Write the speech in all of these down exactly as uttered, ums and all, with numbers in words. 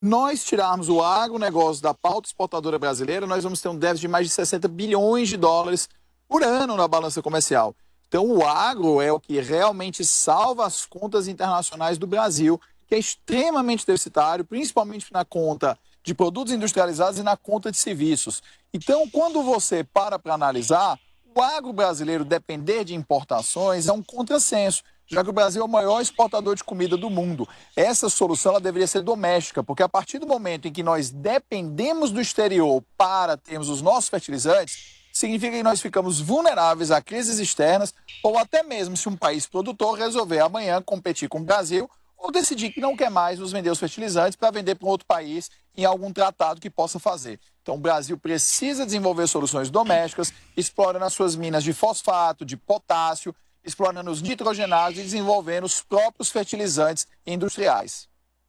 nós tirarmos o agronegócio da pauta exportadora brasileira, nós vamos ter um déficit de mais de sessenta bilhões de dólares por ano na balança comercial. Então, o agro é o que realmente salva as contas internacionais do Brasil, que é extremamente deficitário, principalmente na conta de produtos industrializados e na conta de serviços. Então, quando você para para analisar, o agro brasileiro depender de importações é um contrassenso, já que o Brasil é o maior exportador de comida do mundo. Essa solução ela deveria ser doméstica, porque a partir do momento em que nós dependemos do exterior para termos os nossos fertilizantes, significa que nós ficamos vulneráveis a crises externas, ou até mesmo se um país produtor resolver amanhã competir com o Brasil, ou decidir que não quer mais nos vender os fertilizantes para vender para um outro país em algum tratado que possa fazer. Então o Brasil precisa desenvolver soluções domésticas, explorando as suas minas de fosfato, de potássio, explorando os nitrogenados e desenvolvendo os próprios fertilizantes industriais.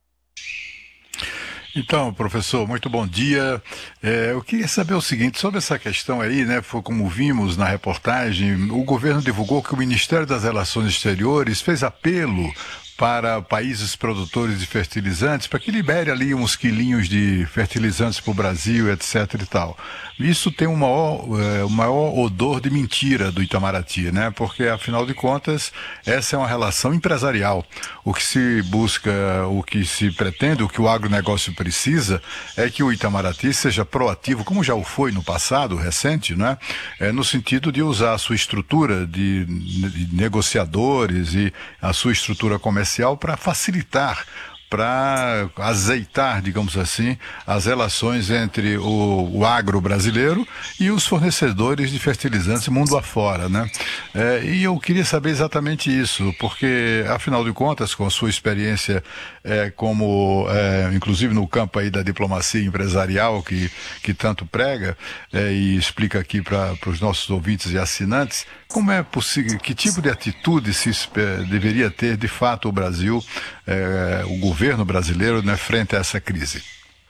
Então, professor, muito bom dia. É, eu queria saber o seguinte, sobre essa questão aí, né, foi como vimos na reportagem, o governo divulgou que o Ministério das Relações Exteriores fez apelo para países produtores de fertilizantes, para que libere ali uns quilinhos de fertilizantes para o Brasil, etc e tal. Isso tem um maior, é, um maior odor de mentira do Itamaraty, né? Porque, afinal de contas, essa é uma relação empresarial. O que se busca, o que se pretende, o que o agronegócio precisa, é que o Itamaraty seja proativo, como já o foi no passado, recente, né? É, no sentido de usar a sua estrutura de, de negociadores e a sua estrutura comercial para facilitar, para azeitar, digamos assim, as relações entre o, o agro brasileiro e os fornecedores de fertilizantes mundo afora, né? É, e eu queria saber exatamente isso, porque, afinal de contas, com a sua experiência é, como, é, inclusive no campo aí da diplomacia empresarial que, que tanto prega é, e explica aqui para os nossos ouvintes e assinantes, como é possível, que tipo de atitude se deveria ter, de fato, o Brasil, é, o governo brasileiro, né, frente a essa crise?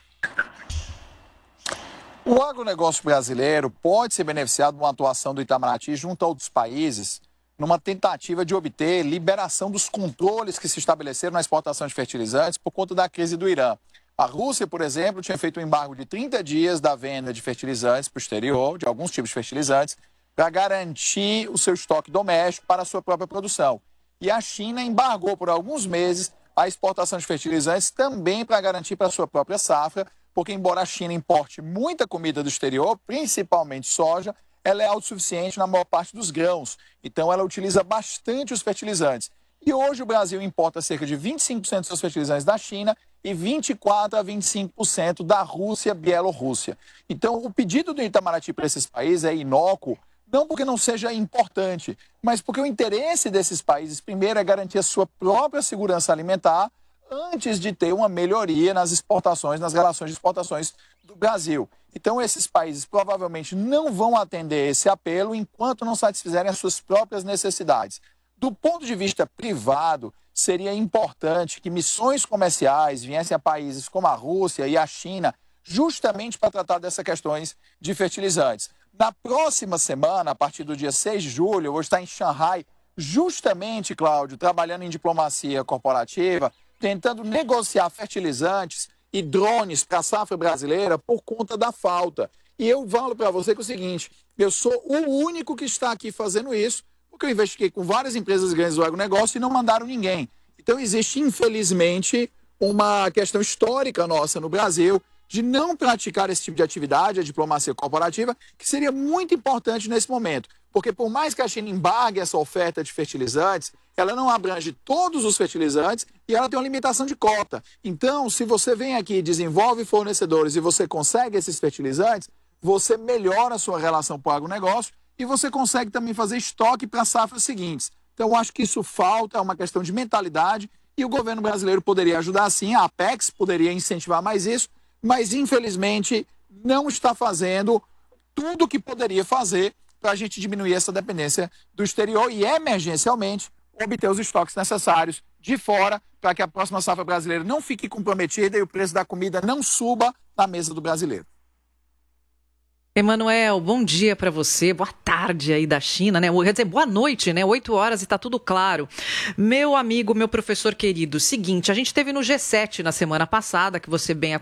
O agronegócio brasileiro pode ser beneficiado de uma atuação do Itamaraty junto a outros países numa tentativa de obter liberação dos controles que se estabeleceram na exportação de fertilizantes por conta da crise do Irã. A Rússia, por exemplo, tinha feito um embargo de trinta dias da venda de fertilizantes para o exterior, de alguns tipos de fertilizantes, para garantir o seu estoque doméstico para a sua própria produção. E a China embargou por alguns meses a exportação de fertilizantes também para garantir para a sua própria safra, porque embora a China importe muita comida do exterior, principalmente soja, ela é autossuficiente na maior parte dos grãos. Então ela utiliza bastante os fertilizantes. E hoje o Brasil importa cerca de vinte e cinco por cento dos seus fertilizantes da China e vinte e quatro a vinte e cinco por cento da Rússia e Bielorrússia. Então o pedido do Itamaraty para esses países é inócuo, não porque não seja importante, mas porque o interesse desses países, primeiro, é garantir a sua própria segurança alimentar antes de ter uma melhoria nas exportações, nas relações de exportações do Brasil. Então, esses países provavelmente não vão atender esse apelo enquanto não satisfizerem as suas próprias necessidades. Do ponto de vista privado, seria importante que missões comerciais viessem a países como a Rússia e a China, justamente para tratar dessas questões de fertilizantes. Na próxima semana, a partir do dia seis de julho, eu vou estar em Xangai, justamente, Cláudio, trabalhando em diplomacia corporativa, tentando negociar fertilizantes e drones para a safra brasileira por conta da falta. E eu falo para você que é o seguinte, eu sou o único que está aqui fazendo isso, porque eu investiguei com várias empresas grandes do agronegócio e não mandaram ninguém. Então existe, infelizmente, uma questão histórica nossa no Brasil de não praticar esse tipo de atividade, a diplomacia corporativa, que seria muito importante nesse momento. Porque por mais que a China embargue essa oferta de fertilizantes, ela não abrange todos os fertilizantes e ela tem uma limitação de cota. Então, se você vem aqui e desenvolve fornecedores e você consegue esses fertilizantes, você melhora a sua relação com o agronegócio e você consegue também fazer estoque para as safras seguintes. Então, eu acho que isso falta, é uma questão de mentalidade e o governo brasileiro poderia ajudar sim, a Apex poderia incentivar mais isso, mas infelizmente não está fazendo tudo o que poderia fazer para a gente diminuir essa dependência do exterior e, emergencialmente, obter os estoques necessários de fora para que a próxima safra brasileira não fique comprometida e o preço da comida não suba na mesa do brasileiro. Emanuel, bom dia para você, boa tarde aí da China, né? Quer dizer, boa noite, né? Oito horas e tá tudo claro. Meu amigo, meu professor querido, seguinte, a gente teve no G sete na semana passada, que você bem